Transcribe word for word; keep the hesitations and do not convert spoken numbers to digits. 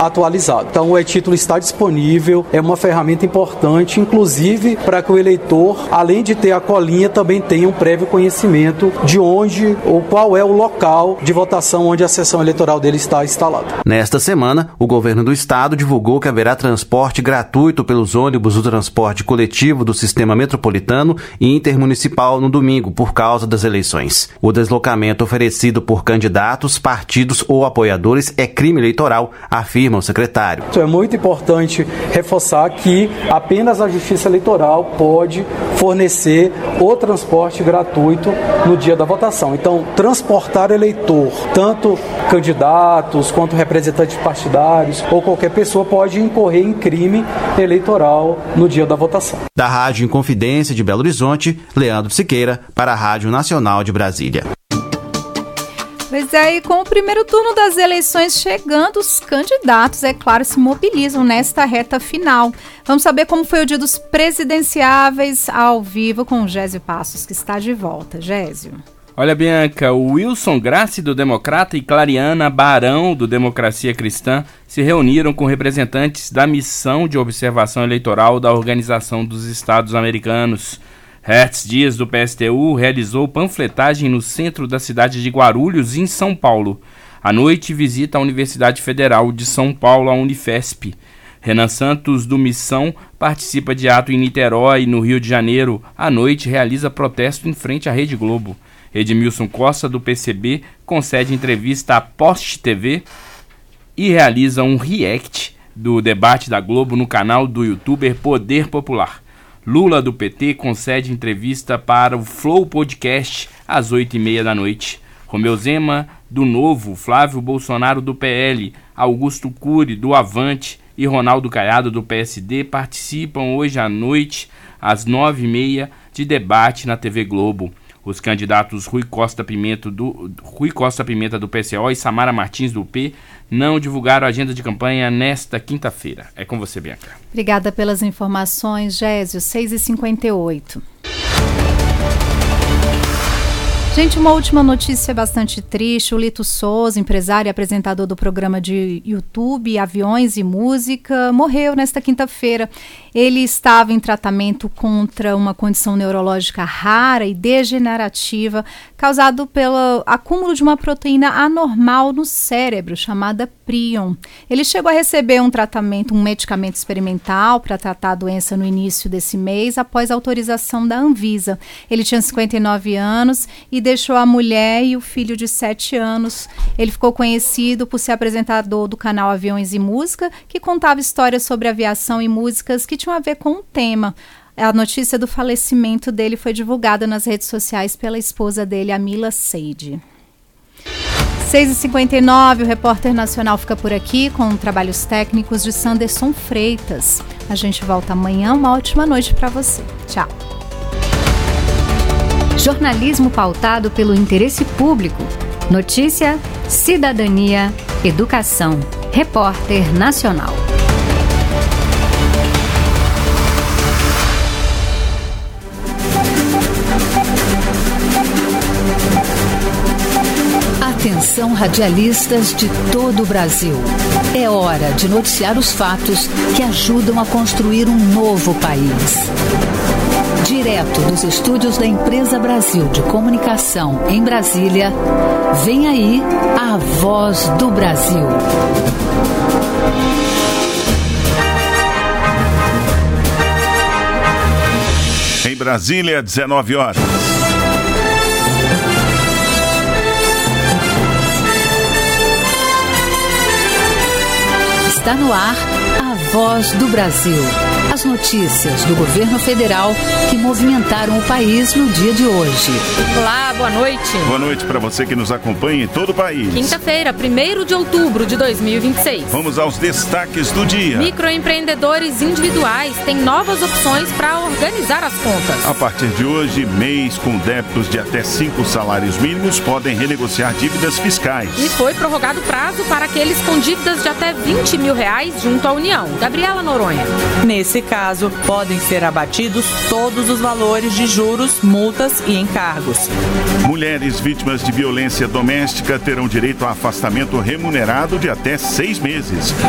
atualizado. Então o e-título está disponível, é uma ferramenta importante, inclusive para que o eleitor, além de ter a colinha, também tenha um prévio conhecimento de onde ou qual é o local de votação onde a sessão eleitoral dele está instalada. Nesta semana, o governo do estado divulgou que haverá transporte gratuito pelos ônibus do transporte coletivo do sistema metropolitano e intermunicipal no domingo, por causa das eleições. O deslocamento oferecido por candidatos, partidos ou apoiadores é crime eleitoral, afirma o secretário. É muito importante reforçar que apenas a Justiça Eleitoral pode fornecer o transporte gratuito no dia da votação. Então, transportar eleitor, tanto candidatos quanto representantes partidários ou qualquer pessoa pode incorrer em crime eleitoral no dia da votação. Da Rádio Inconfidência de Belo Horizonte, Leandro Siqueira, para a Rádio Nacional de Brasília. Pois é, e com o primeiro turno das eleições chegando, os candidatos, é claro, se mobilizam nesta reta final. Vamos saber como foi o dia dos presidenciáveis ao vivo com o Gésio Passos, que está de volta. Gésio. Olha, Bianca, o Wilson Grassi, do Democrata, e Clariana Barão, do Democracia Cristã, se reuniram com representantes da missão de observação eleitoral da Organização dos Estados Americanos. Hertz Dias, do P S T U, realizou panfletagem no centro da cidade de Guarulhos, em São Paulo. À noite, visita a Universidade Federal de São Paulo, a Unifesp. Renan Santos, do Missão, participa de ato em Niterói, no Rio de Janeiro. À noite, realiza protesto em frente à Rede Globo. Edmilson Costa, do P C B, concede entrevista à Post T V e realiza um react do debate da Globo no canal do youtuber Poder Popular. Lula, do P T, concede entrevista para o Flow Podcast às oito e meia da noite. Romeu Zema, do Novo, Flávio Bolsonaro, do P L, Augusto Cury, do Avante e Ronaldo Caiado, do P S D, participam hoje à noite, às nove e meia, de debate na T V Globo. Os candidatos Rui Costa Pimenta do, Rui Costa Pimenta do P C O e Samara Martins do P não divulgaram a agenda de campanha nesta quinta-feira. É com você, Bianca. Obrigada pelas informações, Gésio. seis e cinquenta e oito. Gente, uma última notícia bastante triste. O Lito Souza, empresário e apresentador do programa de YouTube Aviões e Música, morreu nesta quinta-feira. Ele estava em tratamento contra uma condição neurológica rara e degenerativa, causado pelo acúmulo de uma proteína anormal no cérebro, chamada prion. Ele chegou a receber um tratamento, um medicamento experimental para tratar a doença no início desse mês, após a autorização da Anvisa. Ele tinha cinquenta e nove anos e deixou a mulher e o filho de sete anos. Ele ficou conhecido por ser apresentador do canal Aviões e Música, que contava histórias sobre aviação e músicas que tinham a ver com o tema. A notícia do falecimento dele foi divulgada nas redes sociais pela esposa dele, a Mila Seide. seis e cinquenta e nove, o Repórter Nacional fica por aqui com trabalhos técnicos de Sanderson Freitas. A gente volta amanhã. Uma ótima noite para você. Tchau. Jornalismo pautado pelo interesse público. Notícia, cidadania, educação. Repórter Nacional. Atenção, radialistas de todo o Brasil. É hora de noticiar os fatos que ajudam a construir um novo país. Direto dos estúdios da Empresa Brasil de Comunicação em Brasília, vem aí a Voz do Brasil. Em Brasília, dezenove horas. Está no ar a Voz do Brasil. As notícias do governo federal que movimentaram o país no dia de hoje. Olá, boa noite. Boa noite para você que nos acompanha em todo o país. Quinta-feira, primeiro de outubro de dois mil e vinte e seis. Vamos aos destaques do dia. Microempreendedores individuais têm novas opções para organizar as contas. A partir de hoje, M E Is com débitos de até cinco salários mínimos podem renegociar dívidas fiscais. E foi prorrogado o prazo para aqueles com dívidas de até vinte mil reais junto à União. Gabriela Noronha. Nesse caso, podem ser abatidos todos os valores de juros, multas e encargos. Mulheres vítimas de violência doméstica terão direito a afastamento remunerado de até seis meses.